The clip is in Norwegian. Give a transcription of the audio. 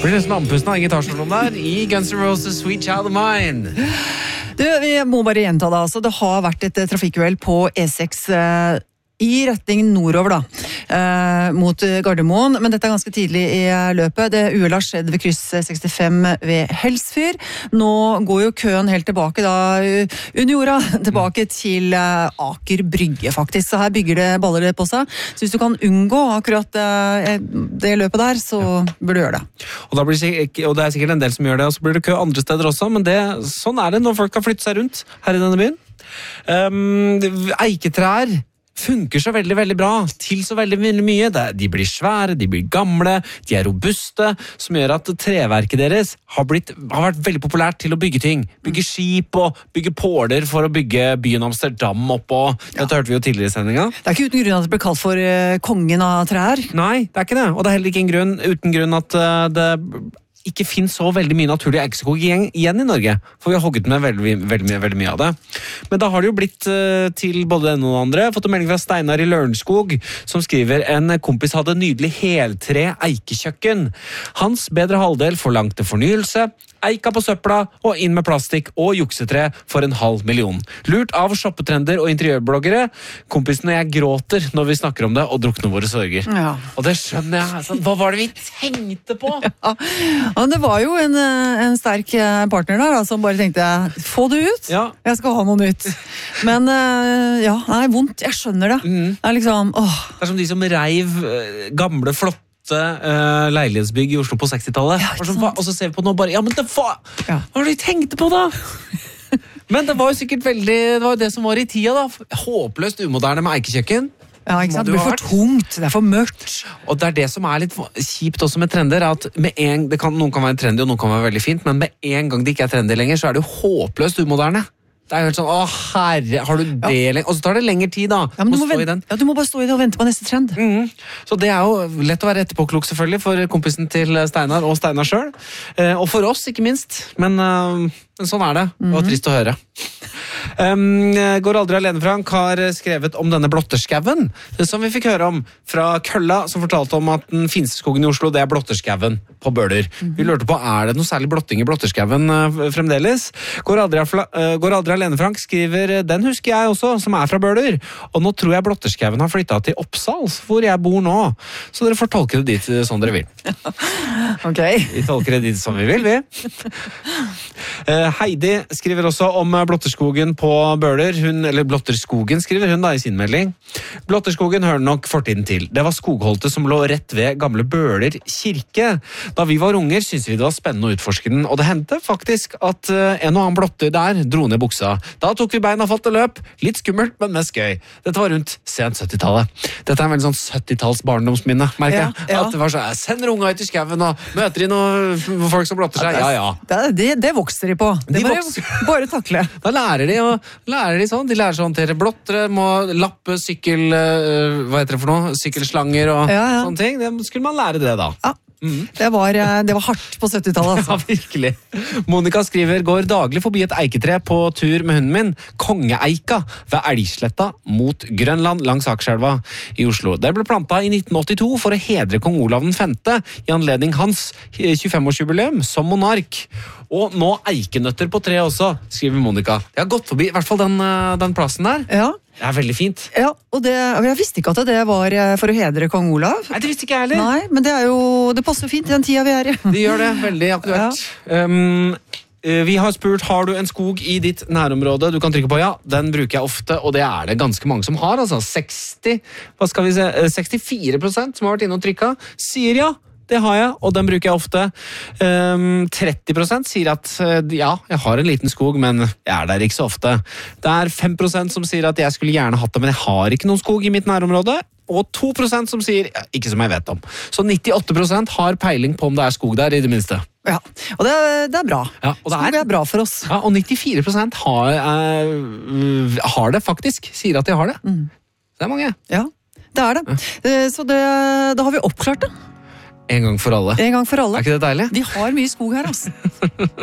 Blir nesten andpusten av gitarsolen der i Guns N' Roses Sweet Child of Mine. Vi må bare gjenta det, altså. Det har vært et trafikkuhell på E6 i retning nordover mot Gardermoen, men dette er ganske tidlig i løpet. Det uhellet har skjedd ved kryss 65 ved Helsfyr. Nå går jo køen helt tilbake under jorda, tilbake til Aker Brygge faktisk, så her bygger det baller det på seg. Så hvis du kan unngå akkurat det løpet der, så bør du gjøre det. Og det er sikkert en del som gjør det, og så blir det kø andre steder også, men sånn er det når folk kan flytte seg rundt her i denne byen. Eiketrær funker så veldig, veldig bra til så veldig mye. De blir svære, de blir gamle, de er robuste, som gjør at treverket deres har vært veldig populært til å bygge ting. Bygge skip og bygge påler for å bygge byen Amsterdam oppå. Dette hørte vi jo tidligere i sendingen. Det er ikke uten grunn at det ble kalt for kongen av trær. Nei, det er ikke det. Og det er heller ikke uten grunn at det ikke finnes så veldig mye naturlig eikeskog igjen i Norge, for vi har hogget med veldig mye av det. Men da har det jo blitt til både den og den andre. Jeg har fått en melding fra Steinar i Lørenskog, som skriver en kompis hadde nydelig heltre eikekjøkken. Hans bedre halvdel forlangte fornyelse, eika på søpla og inn med plastikk og juksetre for 500.000. Lurt av shoppetrender og interiørbloggere. Kompisen og jeg gråter når vi snakker om det og drukner våre sorger. Ja. Og det skjønner jeg. Altså, hva var det vi tenkte på? Ja, det var jo en sterk partner der som bare tenkte, få det ut, jeg skal ha noe nytt. Men nei, vondt, jeg skjønner det. Det er liksom, Det er som de som reiv gamle, flotte leilighetsbygg i Oslo på 60-tallet. Og så ser vi på nå bare, men hva var det vi tenkte på da? Men det var jo sikkert det var jo det som var i tida da. Håpløst umoderne med eikekjøkken. Ja, ikke sant? Det blir for tungt, det er for mørkt. Og det er det som er litt kjipt også med trender, at noen kan være trendy og noen kan være veldig fint, men med en gang det ikke er trendy lenger, så er det jo håpløst umoderne. Det er jo helt sånn, herre, har du det lenger? Og så tar det lengre tid da. Ja, men du må bare stå i det og vente på neste trend. Så det er jo lett å være etterpåklok selvfølgelig, for kompisen til Steinar og Steinar selv. Og for oss, ikke minst. Men sånn er det. Det var trist å høre. Går aldri alene Frank har skrevet om denne blotterskaven som vi fikk høre om fra Kølla, som fortalte om at den fineste skogen i Oslo, det er blotterskaven på Bøler. Vi lurte på, er det noe særlig blotting i blotterskaven fremdeles? Går aldri alene Frank skriver, den husker jeg også, som er fra Bøler, og nå tror jeg blotterskaven har flyttet til Oppsals, hvor jeg bor nå, så dere får tolke det dit sånn dere vil. Ok. Vi tolker det dit som vi vil, vi. Heidi skriver også om blotterskogen på Bøler, eller blotterskogen skriver hun da i sin melding. Blotterskogen hører nok fortiden til. Det var skogholtet som lå rett ved gamle Bøler kirke. Da vi var unger syntes vi det var spennende å utforske den, og det hendte faktisk at en og annen blotter der dro ned buksa. Da tok vi beina fatt og løp. Litt skummelt, men mest gøy. Dette var rundt sent 70-tallet. Dette er en veldig sånn 70-talls barndomsminne, merker jeg. At det var sånn, sender unga ut i skaven og møter de noen folk som blotter seg. Det vokser de på. Det må de bare takle. Da lærer de sånn. De lærer sånn å håndtere blottere, må lappe hva heter det for noe? Sykkelslanger og sånne ting. Det skulle man lære det da. Ja. Det var hardt på 70-tallet. Altså. Ja, virkelig. Monika skriver, går daglig forbi et eiketre på tur med hunden min, Kongeeika, ved Elgsletta mot Grønland langs Akerselva i Oslo. Det ble plantet i 1982 for å hedre kong Olav V i anledning hans 25-årsjubileum som monark. Og nå eikenøtter på tre også, skriver Monika. Jeg har gått forbi, i hvert fall den plassen der. Ja. Det er veldig fint. Ja, og jeg visste ikke at det var for å hedre kong Olav. Nei, det visste ikke jeg heller. Nei, men det passer fint i den tida vi er i. Det gjør det, veldig akkurat. Ja. Vi har spurt, har du en skog i ditt nærområde? Du kan trykke på den bruker jeg ofte, og det er det ganske mange som har. Altså 64% som har vært inne og trykket, sier ja. Det har jeg, og den bruker jeg ofte. 30% sier at jeg har en liten skog, men jeg er der ikke så ofte. Det er 5% som sier at jeg skulle gjerne hatt det, men jeg har ikke noen skog i mitt nærområde. Og 2% som sier, ikke som jeg vet om. Så 98% har peiling på om det er skog der, i det minste. Ja, og det er bra. Ja, og skog er bra for oss. Ja, og 94% har det faktisk, sier at de har det. Det er mange. Ja, det er det. Så da har vi oppklart det. En gang for alle. En gang for alle. Er ikke det deilig? Vi har mye skog her, altså.